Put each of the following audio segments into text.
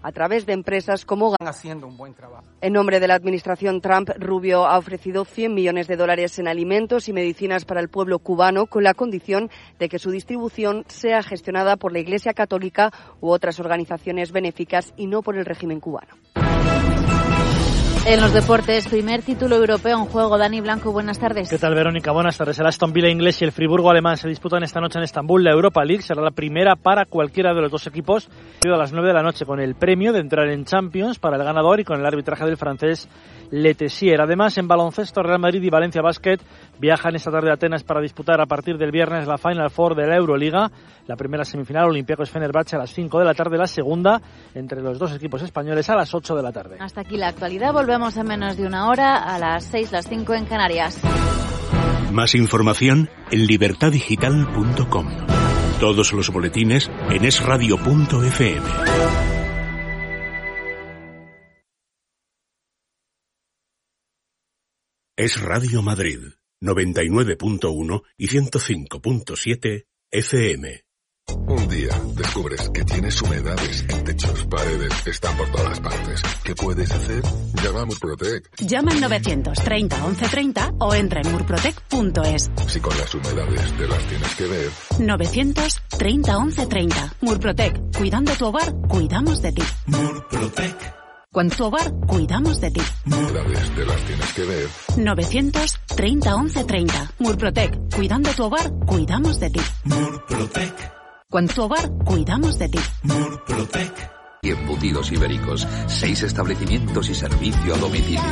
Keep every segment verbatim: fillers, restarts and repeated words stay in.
a través de empresas como Están haciendo un buen trabajo. En nombre de la administración Trump, Rubio ha ofrecido cien millones de dólares en alimentos y medicinas para el pueblo cubano, con la condición de que su distribución sea gestionada por la Iglesia Católica u otras organizaciones benéficas y no por el régimen cubano. En los deportes, primer título europeo en juego. Dani Blanco, buenas tardes. ¿Qué tal, Verónica? Buenas tardes. El Aston Villa inglés y el Friburgo alemán se disputan esta noche en Estambul. La Europa League será la primera para cualquiera de los dos equipos a las nueve de la noche, con el premio de entrar en Champions para el ganador y con el arbitraje del francés Le Tessier. Además, en baloncesto, Real Madrid y Valencia Basket viajan esta tarde a Atenas para disputar a partir del viernes la Final Four de la Euroliga. La primera semifinal, Olympiacos Fenerbahce, a las cinco de la tarde. La segunda, entre los dos equipos españoles, a las ocho de la tarde. Hasta aquí la actualidad. Volvemos en menos de una hora, a las seis, las cinco en Canarias. Más información en libertad digital punto com. Todos los boletines en es radio punto efe eme. Es Radio Madrid, noventa y nueve punto uno y ciento cinco punto siete efe eme. Un día descubres que tienes humedades en techos, paredes, están por todas partes. ¿Qué puedes hacer? Llama a Murprotec. Llama al novecientos treinta once treinta o entra en murprotec punto es. Si con las humedades te las tienes que ver. novecientos treinta once treinta. Murprotec. Cuidando tu hogar, cuidamos de ti. Murprotec. Cuando tu hogar, cuidamos de ti. Humedades te las tienes que ver. novecientos treinta once treinta. Murprotec. Cuidando tu hogar, cuidamos de ti. Murprotec. Cuando tu hogar, cuidamos de ti. Murprotec. Y embutidos ibéricos, seis establecimientos y servicio a domicilio.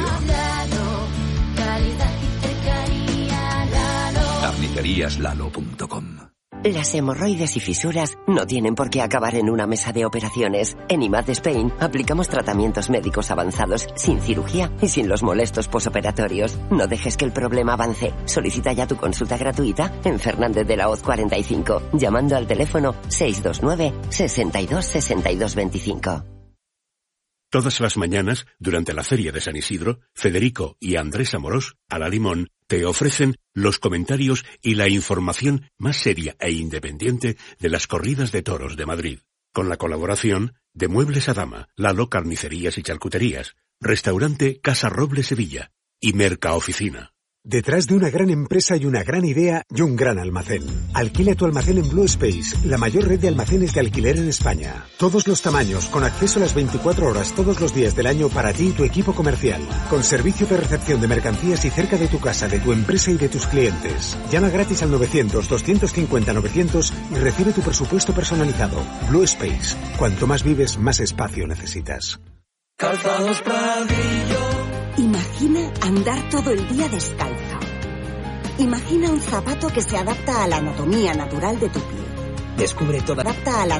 carnicerías lalo punto com. Las hemorroides y fisuras no tienen por qué acabar en una mesa de operaciones. En I M A D Spain aplicamos tratamientos médicos avanzados, sin cirugía y sin los molestos posoperatorios. No dejes que el problema avance. Solicita ya tu consulta gratuita en Fernández de la Hoz cuarenta y cinco, llamando al teléfono seis dos nueve, sesenta y dos, sesenta y dos veinticinco. Todas las mañanas, durante la Feria de San Isidro, Federico y Andrés Amorós, a la Limón, te ofrecen los comentarios y la información más seria e independiente de las corridas de toros de Madrid. Con la colaboración de Muebles a Dama, Lalo Carnicerías y Charcuterías, Restaurante Casa Roble Sevilla y Mercaoficina. Detrás de una gran empresa hay una gran idea y un gran almacén. Alquila tu almacén en Blue Space, la mayor red de almacenes de alquiler en España. Todos los tamaños, con acceso a las veinticuatro horas todos los días del año para ti y tu equipo comercial. Con servicio de recepción de mercancías y cerca de tu casa, de tu empresa y de tus clientes. Llama gratis al novecientos, doscientos cincuenta, novecientos y recibe tu presupuesto personalizado. Blue Space. Cuanto más vives, más espacio necesitas. Calzados Pradillo. Imagina andar todo el día descalzo. Imagina un zapato que se adapta a la anatomía natural de tu pie. Descubre todo. Adapta a la